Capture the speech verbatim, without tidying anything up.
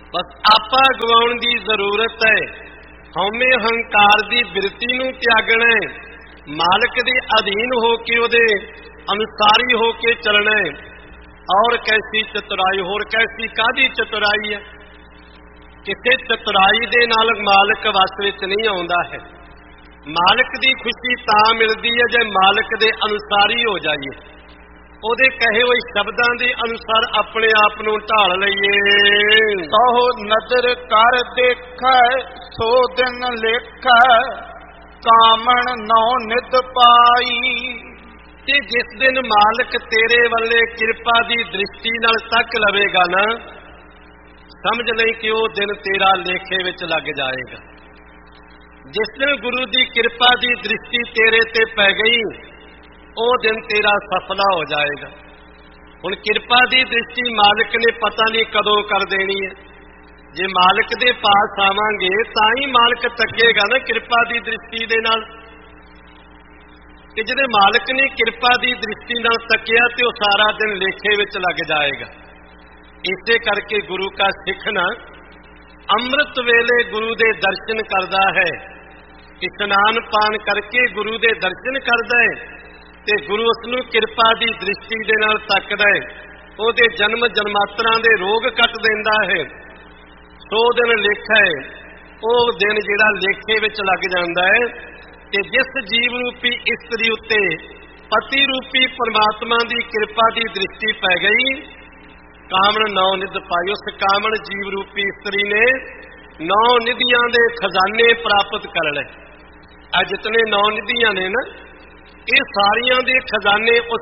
बस आपा गवाउण दी जरूरत है। हौमे हंकार दी बिरती नूं त्यागना है, मालिक दे अधीन हो के उहदे अनुसारी हो के चलना है। और कैसी चतुराई, होर कैसी कादी चतुराई है। किसी चतुराई दे नाल मालिक वस विच नहीं आउंदा है। मालिक दी खुशी तां मिलदी है जे मालिक दे अनुसारी हो जाइए, ਉਹਦੇ कहे हुए शब्दां दे अनुसार अपने आप नूं ढाल लईए। तहो नदर कर देखै सो दिन लेखै, कामण नौ नित पाई। ते जिस दिन मालिक तेरे वल्ले किरपा दी दृष्टि नाल तक लवेगा ना, समझ लई कि वो दिन तेरा लेखे विच लग जाएगा। जिस दिन गुरु दी किरपा दी दृष्टि तेरे ते पै गई, ਉਹ दिन तेरा सफला हो जाएगा। हुण किरपा दी दृष्टि मालिक ने पता नहीं कदों कर देनी है। जे मालिक दे पास आवांगे तां ही मालिक तकेगा ना किरपा दी दृष्टि दे नाल। कि जिहदे मालिक ने किरपा दी दृष्टि नाल तकिया ते वो सारा दिन लेखे विच लग जाएगा। इसे करके गुरु का सिख ना अमृत वेले गुरु दे दर्शन करदा है, इशनान पान करके गुरु दे दर्शन करदा है ते गुरु उसनूं किरपा दी दृष्टि दे नाल तकदा है, ओहदे जन्म जन्मांतरां दे रोग कट दिंदा है। सो दिन लेखा है, ਉਹ दिन जिहड़ा लेखे विच लग जांदा है। ते जिस जीव रूपी इस्तरी उत्ते पति रूपी परमात्मा दी किरपा दी दृष्टि पै गई, कामण नौ निध पाई। उस कामण जीव रूपी इस्तरी ने नौ निधियां दे खजाने प्राप्त कर लए। आ जितने नौ निधियां ने ना, ये सारियां दे खजाने